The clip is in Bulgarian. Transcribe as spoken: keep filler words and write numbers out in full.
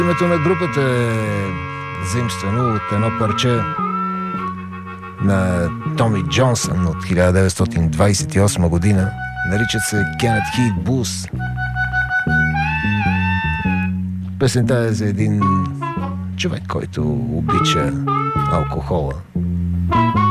Името на групата е заимствано от едно парче на Томи Джонсън от хиляда деветстотин двадесет и осма година. Наричат се Kenneth Heat Blues. Песента е за един човек, който обича алкохола.